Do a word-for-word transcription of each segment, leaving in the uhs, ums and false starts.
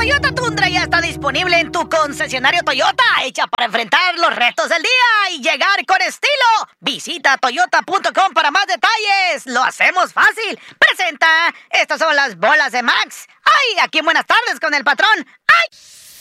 Toyota Tundra ya está disponible en tu concesionario Toyota, hecha para enfrentar los retos del día y llegar con estilo. Visita toyota punto com para más detalles. Lo hacemos fácil. Presenta, estas son las bolas de Max. ¡Ay! Aquí en Buenas Tardes con el patrón. ¡Ay!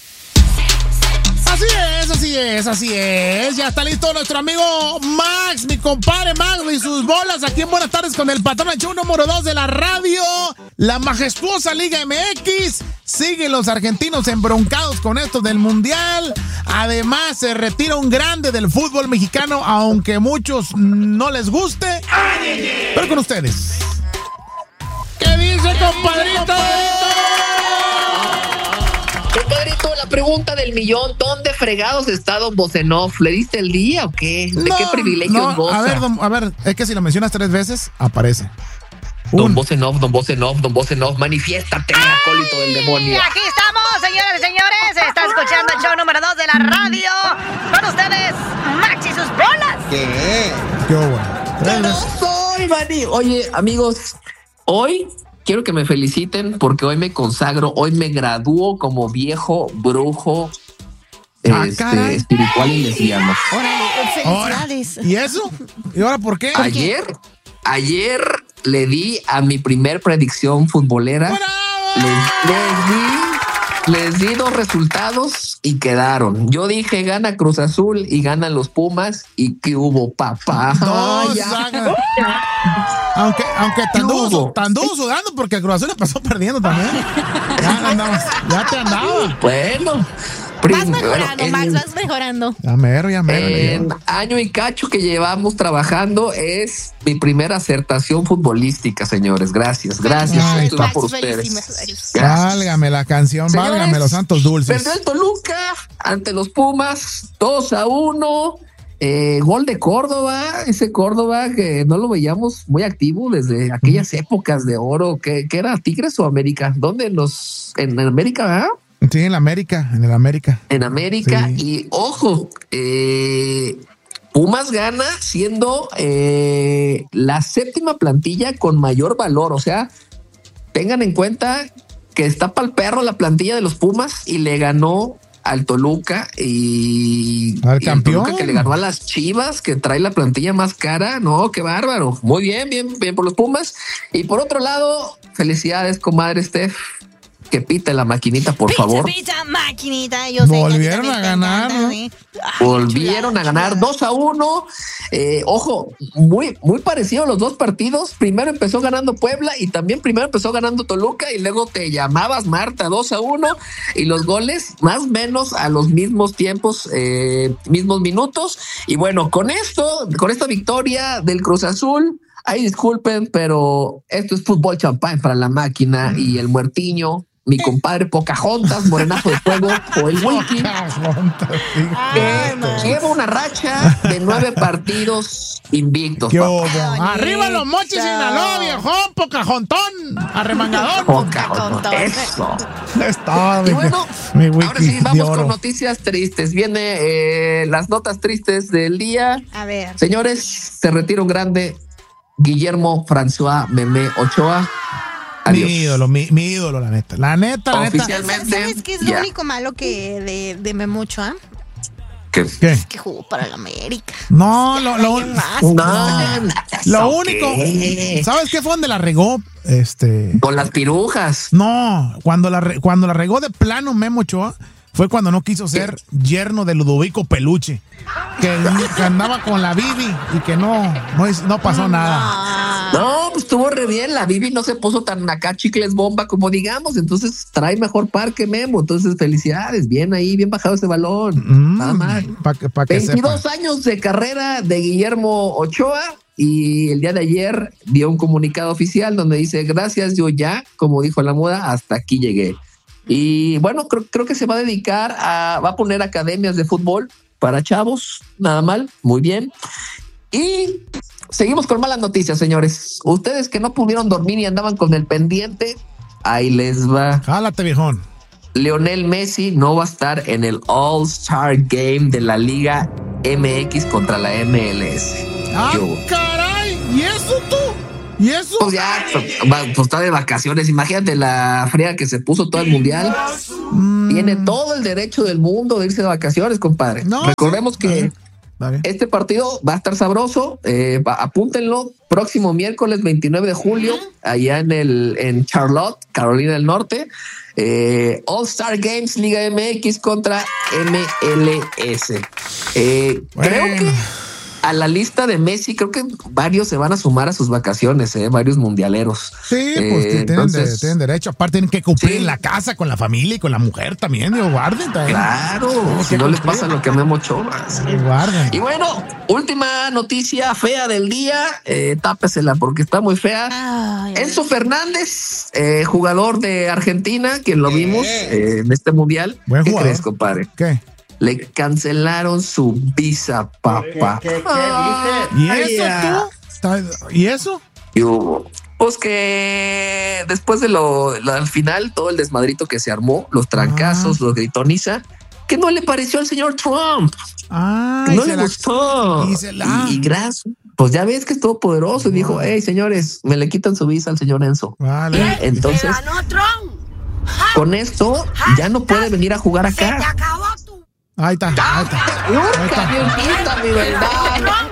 Así es, así es, así es. Ya está listo nuestro amigo Max, mi compadre Max y sus bolas aquí en Buenas Tardes con el patrón, el show número dos de la radio. La majestuosa Liga M X. Siguen los argentinos embroncados con esto del Mundial. Además, se retira un grande del fútbol mexicano, aunque muchos no les guste. Pero con ustedes. ¿Qué dice, compadrito? Compadrito, la pregunta del millón, ¿dónde fregados está Don Bosenov? ¿Le diste el día o qué? ¿De no, qué privilegios no, goza? A ver, don, a ver, es que si lo mencionas tres veces, aparece. Don Un. Bosenov, Don Bosenov, Don Bosenov, manifiéstate, acólito del demonio. Aquí estamos, señoras y señores. Está escuchando el show número dos de la radio. Con ustedes, Max y sus bolas. ¿Qué? Qué bueno. Yo no soy, Manny. Oye, amigos, hoy quiero que me feliciten porque hoy me consagro, hoy me gradúo como viejo brujo Ah, este, espiritual y lesbiano. Órale, felicidades. ¿Y eso? ¿Y ahora por qué? Ayer, ayer le di a mi primer predicción futbolera. Les, les di, les di dos resultados y quedaron. Yo dije gana Cruz Azul y ganan los Pumas. ¿Y qué hubo, papá? No, ya. Aunque, aunque te anduvo, te anduvo sudando porque el Cruz Azul le pasó perdiendo también. Ya andamos, ya te andaba. Bueno. Vas mejorando, bueno, Max, en, vas mejorando. Ya mero, ya mero. En año y cacho que llevamos trabajando es mi primera acertación futbolística, señores. Gracias, gracias. Ay, Esto va por ustedes. Válgame la canción, Señores, válgame los santos dulces. Perdió el Toluca ante los Pumas, dos a uno. Eh, gol de Córdoba, ese Córdoba que no lo veíamos muy activo desde aquellas épocas de oro. ¿Qué, qué era? ¿Tigres o América? ¿Dónde? Los, en América, ¿verdad? Sí, en la América, en el América. En América, sí. Y ojo, eh, Pumas gana siendo eh, la séptima plantilla con mayor valor. O sea, tengan en cuenta que está para el perro la plantilla de los Pumas y le ganó al Toluca y al y campeón Toluca que le ganó a las Chivas, que trae la plantilla más cara. No, qué bárbaro. Muy bien, bien, bien por los Pumas. Y por otro lado, felicidades, comadre Steph. Que pite la maquinita, por pizza, favor. Pizza, maquinita. Yo sé Volvieron que a ganar, encanta, ¿no? ¿sí? Ay, Volvieron chulada, a ganar chulada. dos a uno. Eh, ojo, muy, muy parecido a los dos partidos. Primero empezó ganando Puebla y también primero empezó ganando Toluca y luego te llamabas Marta dos a uno y los goles más o menos a los mismos tiempos, eh, mismos minutos. Y bueno, con esto, con esta victoria del Cruz Azul, ay, disculpen, pero esto es fútbol champán para la máquina y el muertiño. Mi compadre Pocahontas, morenazo de fuego, o el Wiki, que lleva una racha de nueve partidos invictos. ¿Qué papá. hubo? Arriba los mochis Sinaloa, viejón, Pocajontón, arremangadón. Pocahontas, eso. Está, Y bueno, mi wiki ahora sí, de vamos oro. con noticias tristes. Viene eh, las notas tristes del día. A ver. Señores, se retira un grande, Guillermo François Meme Ochoa. Adiós. Mi ídolo, mi, mi ídolo, la neta. La neta, la neta. Oficialmente. ¿Sabes qué es ya. lo único malo que de, de Memucho, ah? ¿Qué? ¿Qué? Que jugó para el América. No, lo, lo, Alguien más. no, No, lo ¿eso único. qué? ¿Sabes qué fue donde la regó? Este. Con las pirujas. No, cuando la, re- cuando la regó de plano Memo Ochoa fue cuando no quiso ser yerno de Ludovico Peluche, que, que andaba con la Bibi y que no, no, hizo- no pasó nada. Ah, No, pues estuvo re bien. La Bibi no se puso tan acá chicles bomba como digamos. Entonces trae mejor par que Memo. Entonces, felicidades. Bien ahí, bien bajado ese balón. Mm, Nada mal. Para que, pa que veintidós sepa. años de carrera de Guillermo Ochoa. Y el día de ayer dio un comunicado oficial donde dice: gracias, yo ya, como dijo la moda, hasta aquí llegué. Y bueno, creo, creo que se va a dedicar a, va a poner academias de fútbol para chavos, nada mal, muy bien. Y seguimos con malas noticias, señores. Ustedes que no pudieron dormir y andaban con el pendiente, ahí les va. Jálate, viejón. Lionel Messi no va a estar en el All-Star Game de la Liga M X contra la M L S. ¡Ah, Yo. caray! ¿Y eso tú? ¿Y eso? Pues ya, pues, va- pues está de vacaciones. Imagínate la fría que se puso todo el mundial. Mm. Tiene todo el derecho del mundo de irse de vacaciones, compadre. No, Recordemos sí. que vale. este partido va a estar sabroso. Eh, va, apúntenlo. Próximo miércoles veintinueve de julio, allá en el en Charlotte, Carolina del Norte. Eh, All Star Games Liga M X contra M L S. Eh, bueno. Creo que a la lista de Messi, creo que varios se van a sumar a sus vacaciones, eh, varios mundialeros. Sí, pues eh, tienen, entonces, de, tienen derecho. Aparte, tienen que cumplir sí. en la casa con la familia y con la mujer también. Digo, guarden también. Claro, si no les pasa lo que a Memo Ochoa. Sí. Guarden. Y bueno, última noticia fea del día. Eh, tápesela porque está muy fea. Ay, Enzo Fernández, eh, jugador de Argentina, quien lo vimos eh, en este mundial. Buen ¿Qué jugador. crees, compadre? ¿Qué? Le cancelaron su visa, papá. ¿Qué, qué, qué ¿Y eso tú? ¿Y eso? Y hubo. Pues que después de lo, lo al final, todo el desmadrito que se armó, los trancazos, ah. los gritoniza, que no le pareció al señor Trump. Ah, que no le gustó. La... Y, la... y, y gracias. Pues ya ves que es todopoderoso y dijo, hey, señores, me le quitan su visa al señor Enzo. Vale. Entonces, con esto ya no puede venir a jugar acá. Se te acabó tu... Ahí está, ahí está. Ahí está. Mi verdad.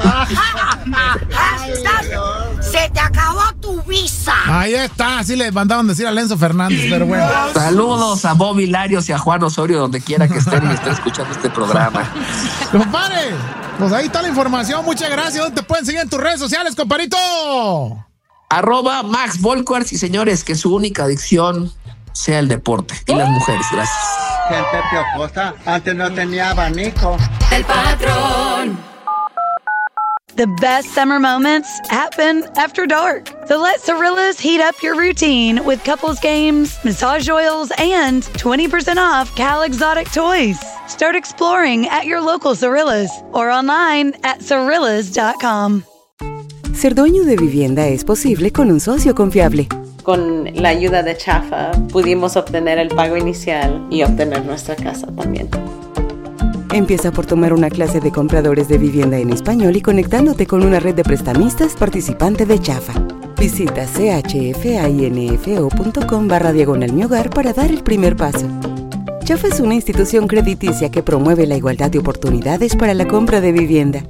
Se te acabó tu visa. Ahí está, así le mandaban decir a Enzo Fernández, pero bueno. Saludos a Bobby Larios y a Juan Osorio, donde quiera que estén y estén escuchando este programa. Compadre, pues ahí está la información, muchas gracias. ¿Dónde te pueden seguir en tus redes sociales, compadrito? Arroba Max Volquarts y señores, que su única adicción sea el deporte y las mujeres. Gracias. Gente piojosa, antes no tenía abanico. El patrón. The best summer moments happen after dark. So let Cirillas heat up your routine with couples games, massage oils, and twenty percent off Cal Exotic toys. Start exploring at your local Cirillas or online at cirillas dot com. Ser dueño de vivienda es posible con un socio confiable. Con la ayuda de Chafa pudimos obtener el pago inicial y obtener nuestra casa también. Empieza por tomar una clase de compradores de vivienda en español y conectándote con una red de prestamistas participante de Chafa. Visita chfainfo.com barra diagonal mi hogar para dar el primer paso. Chafa es una institución crediticia que promueve la igualdad de oportunidades para la compra de vivienda.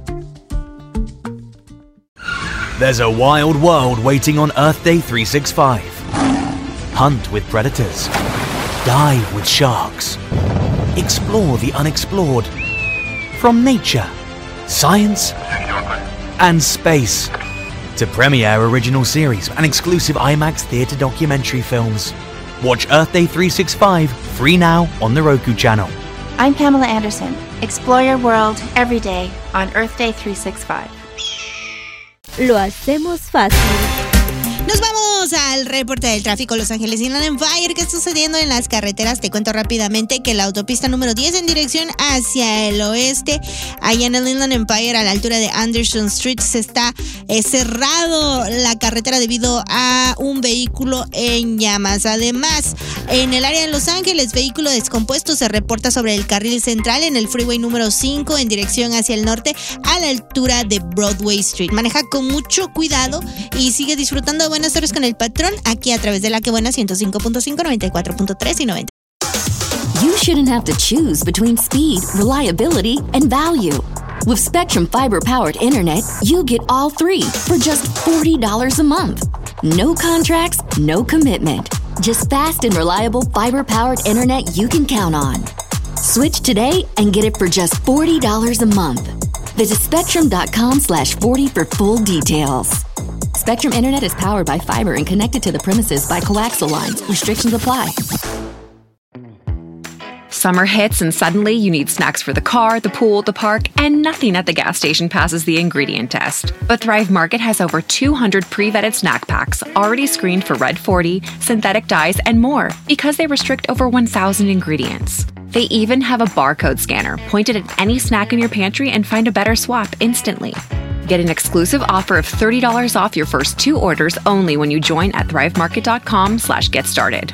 There's a wild world waiting on Earth Day three sixty-five. Hunt with predators. Dive with sharks. Explore the unexplored. From nature, science, and space. To premiere original series and exclusive IMAX theater documentary films. Watch Earth Day three sixty-five free now on the Roku channel. I'm Pamela Anderson. Explore your world every day on Earth Day three sixty-five. Lo hacemos fácil. Nos vamos al reporte del tráfico Los Ángeles Inland Empire. ¿Qué está sucediendo en las carreteras? Te cuento rápidamente que la autopista número diez en dirección hacia el oeste, allá en el Inland Empire, a la altura de Anderson Street, se está eh, cerrado la carretera debido a un vehículo en llamas. Además, en el área de Los Ángeles, vehículo descompuesto se reporta sobre el carril central en el freeway número cinco en dirección hacia el norte, a la altura de Broadway Street. Maneja con mucho cuidado y sigue disfrutando de buenas tardes con el patrón aquí a través de La Que Buena ciento cinco punto cinco, noventa y cuatro punto tres y noventa. You shouldn't have to choose between speed, reliability, and value. With Spectrum fiber-powered internet, you get all three for just forty dollars a month. No contracts, no commitment. Just fast and reliable fiber-powered internet you can count on. Switch today and get it for just forty dollars a month. Visit spectrum.com slash 40 for full details. Spectrum Internet is powered by fiber and connected to the premises by coaxial lines. Restrictions apply. Summer hits and suddenly you need snacks for the car, the pool, the park, and nothing at the gas station passes the ingredient test. But Thrive Market has over two hundred pre-vetted snack packs already screened for Red forty, synthetic dyes, and more because they restrict over one thousand ingredients. They even have a barcode scanner pointed at any snack in your pantry and find a better swap instantly. Get an exclusive offer of thirty dollars off your first two orders only when you join at thrivemarket.com slash get started.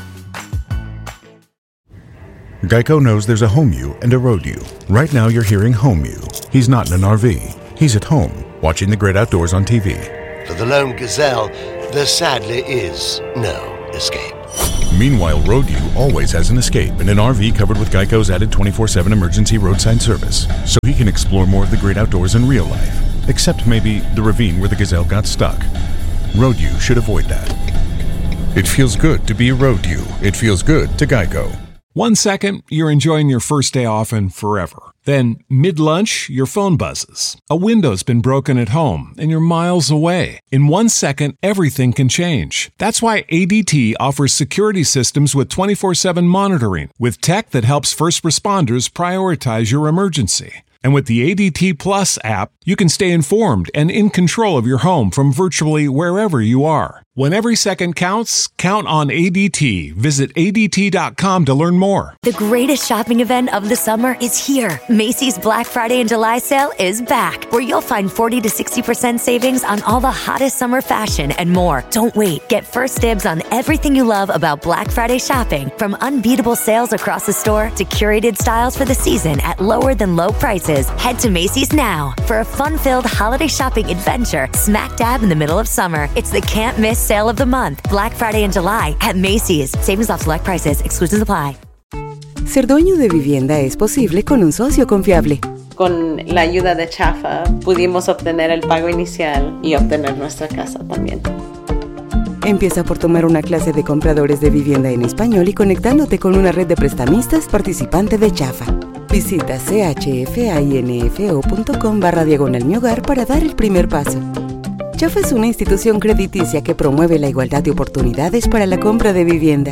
Geico knows there's a home you and a road you. Right now you're hearing home you. He's not in an R V. He's at home, watching the great outdoors on T V. For the lone gazelle, there sadly is no escape. Meanwhile, Road-U always has an escape in an R V covered with Geico's added twenty-four seven emergency roadside service, so he can explore more of the great outdoors in real life, except maybe the ravine where the gazelle got stuck. Road-U should avoid that. It feels good to be Road-U. It feels good to Geico. One second, you're enjoying your first day off and forever. Then, mid-lunch, your phone buzzes. A window's been broken at home, and you're miles away. In one second, everything can change. That's why A D T offers security systems with twenty-four seven monitoring, with tech that helps first responders prioritize your emergency. And with the A D T Plus app, you can stay informed and in control of your home from virtually wherever you are. When every second counts, count on A D T. Visit A D T dot com to learn more. The greatest shopping event of the summer is here. Macy's Black Friday and July sale is back, where you'll find forty to sixty percent savings on all the hottest summer fashion and more. Don't wait. Get first dibs on everything you love about Black Friday shopping, from unbeatable sales across the store to curated styles for the season at lower than low prices. Head to Macy's now for a fun-filled holiday shopping adventure smack dab in the middle of summer. It's the can't miss sale of the month, Black Friday and July at Macy's. Savings off select prices. Exclusions apply. Ser dueño de vivienda es posible con un socio confiable. Con la ayuda de Chafa pudimos obtener el pago inicial y obtener nuestra casa también. Empieza por tomar una clase de compradores de vivienda en español y conectándote con una red de prestamistas participante de Chafa. Visita chfainfo.com barra diagonal mi hogar para dar el primer paso. Chafa es una institución crediticia que promueve la igualdad de oportunidades para la compra de vivienda.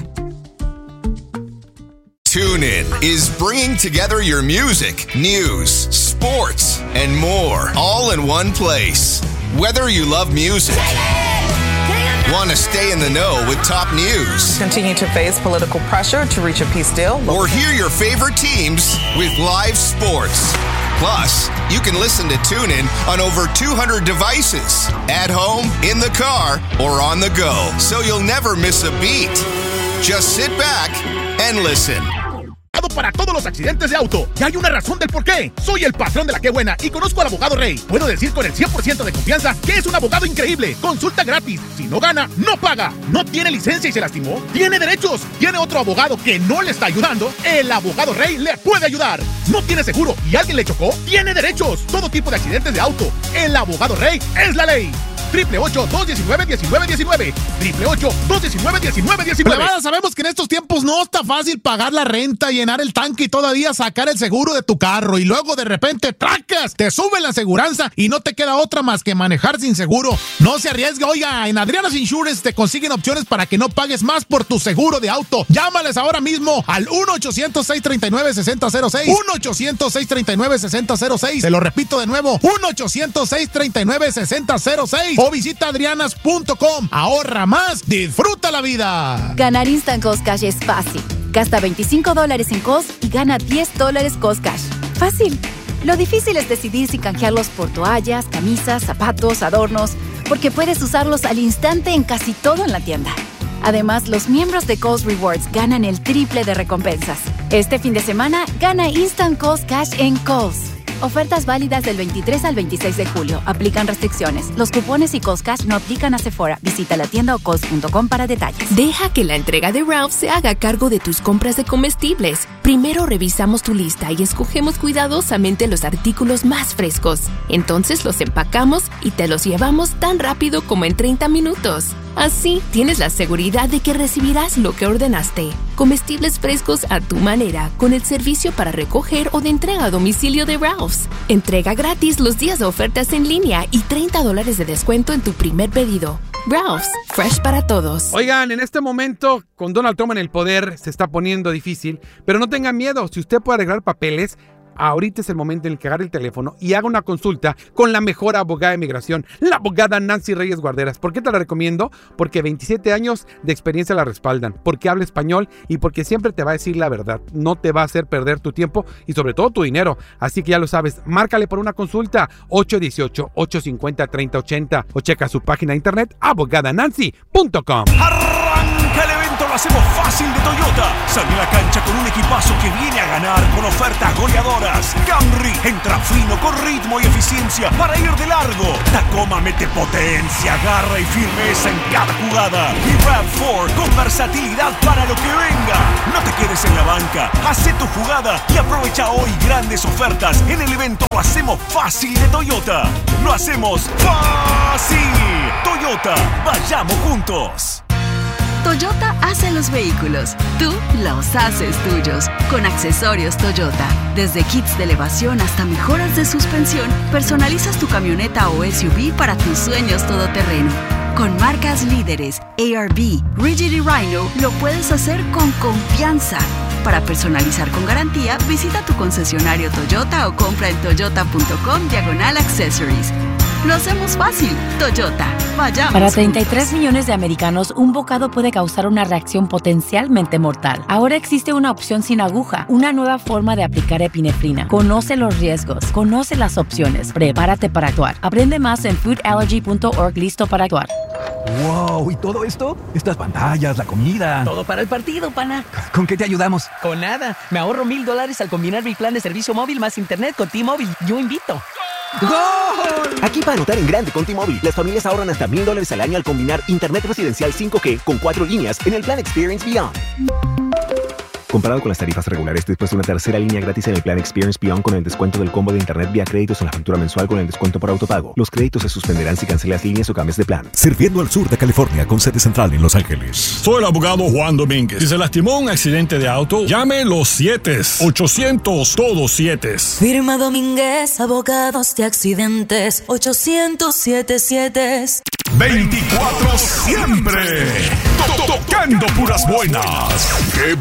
TuneIn is bringing together your music, news, sports, and more, all in one place. Whether you love music, want to stay in the know with top news, continue to face political pressure to reach a peace deal, or hear your favorite teams with live sports. Plus, you can listen to TuneIn on over two hundred devices, at home, in the car, or on the go, so you'll never miss a beat. Just sit back and listen. Para todos los accidentes de auto. Y hay una razón del por qué. Soy el patrón de la Qué Buena y conozco al abogado Rey. Puedo decir con el cien por ciento de confianza que es un abogado increíble. Consulta gratis. Si no gana, no paga. No tiene licencia y se lastimó. Tiene derechos. Tiene otro abogado que no le está ayudando. El abogado Rey le puede ayudar. No tiene seguro y alguien le chocó. Tiene derechos. Todo tipo de accidentes de auto. El abogado Rey es la ley. Triple ocho, dos diecinueve, diecinueve diecinueve. Triple ocho, dos diecinueve, diecinueve diecinueve. Plebada, sabemos que en estos tiempos no está fácil pagar la renta, llenar el tanque y todavía sacar el seguro de tu carro. Y luego de repente tracas, te sube la aseguranza y no te queda otra más que manejar sin seguro. No se arriesgue, oiga, en Adriana's Insurance te consiguen opciones para que no pagues más por tu seguro de auto. Llámales ahora mismo al uno ochocientos, seiscientos treinta y nueve, sesenta cero seis. uno ochocientos, seiscientos treinta y nueve, sesenta cero seis. Te lo repito de nuevo, uno ochocientos, seiscientos treinta y nueve, sesenta cero seis. O visita adrianas punto com. Ahorra más, disfruta la vida. Ganar Instant Cost Cash es fácil. Gasta veinticinco dólares en C O S y gana diez dólares Cost Cash. Fácil. Lo difícil es decidir si canjearlos por toallas, camisas, zapatos, adornos, porque puedes usarlos al instante en casi todo en la tienda. Además, los miembros de Kohl's Rewards ganan el triple de recompensas. Este fin de semana, gana Instant Cost Cash en Kohl's. Ofertas válidas del veintitrés al veintiséis de julio. Aplican restricciones. Los cupones y Kohl's Cash no aplican a Sephora. Visita la tienda o kohls punto com para detalles. Deja que la entrega de Ralph se haga cargo de tus compras de comestibles. Primero revisamos tu lista y escogemos cuidadosamente los artículos más frescos. Entonces los empacamos y te los llevamos tan rápido como en treinta minutos. Así tienes la seguridad de que recibirás lo que ordenaste. Comestibles frescos a tu manera, con el servicio para recoger o de entrega a domicilio de Ralph's. Entrega gratis los días de ofertas en línea y treinta dólares de descuento en tu primer pedido. Ralph's, fresh para todos. Oigan, en este momento, con Donald Trump en el poder, se está poniendo difícil, pero no tengan miedo. Si usted puede arreglar papeles, ahorita es el momento en el que agarre el teléfono y haga una consulta con la mejor abogada de migración, la abogada Nancy Reyes Guarderas. ¿Por qué te la recomiendo? Porque veintisiete años de experiencia la respaldan, porque habla español y porque siempre te va a decir la verdad. No te va a hacer perder tu tiempo y sobre todo tu dinero. Así que ya lo sabes, márcale por una consulta ocho uno ocho, ocho cinco cero, tres cero ocho cero o checa su página de internet abogada nancy punto com. Arranca el evento, lo hacemos fácil de Toyota. Sale a la cancha con un equipazo que viene a ganar con ofertas goleadoras. Camry entra fino con ritmo y eficiencia para ir de largo. Tacoma mete potencia, garra y firmeza en cada jugada. Y RAV cuatro con versatilidad para lo que venga. No te quedes en la banca, haz tu jugada y aprovecha hoy grandes ofertas en el evento Lo Hacemos Fácil de Toyota. Lo hacemos fácil. Toyota, vayamos juntos. Toyota hace los vehículos, tú los haces tuyos. Con accesorios Toyota, desde kits de elevación hasta mejoras de suspensión, personalizas tu camioneta o S U V para tus sueños todoterreno. Con marcas líderes, A R B, Rigid y Rhino, lo puedes hacer con confianza. Para personalizar con garantía, visita tu concesionario Toyota o compra en toyota.com diagonal accessories. Lo hacemos fácil. Toyota. Vayamos. Para treinta y tres millones de americanos, un bocado puede causar una reacción potencialmente mortal. Ahora existe una opción sin aguja, una nueva forma de aplicar epinefrina. Conoce los riesgos, conoce las opciones, prepárate para actuar. Aprende más en food allergy punto org. Listo para actuar. ¡Wow! ¿Y todo esto? Estas pantallas, la comida. Todo para el partido, pana. ¿Con qué te ayudamos? Con nada. Me ahorro mil dólares al combinar mi plan de servicio móvil más internet con T-Mobile. Yo invito. ¡Gol! Aquí para anotar en grande con T-Mobile, las familias ahorran hasta mil dólares al año al combinar internet residencial cinco G con cuatro líneas en el plan Experience Beyond. Comparado con las tarifas regulares, después de una tercera línea gratis en el plan Experience Beyond con el descuento del combo de internet vía créditos en la factura mensual con el descuento por autopago. Los créditos se suspenderán si cancelas líneas o cambios de plan. Sirviendo al sur de California con sede central en Los Ángeles. Soy el abogado Juan Domínguez. Si se lastimó en un accidente de auto, llame los siete ochocientos todos siete. Firma Domínguez, abogados de accidentes. ochocientos siete siete. veinticuatro siempre. Tocando puras buenas. ¡Qué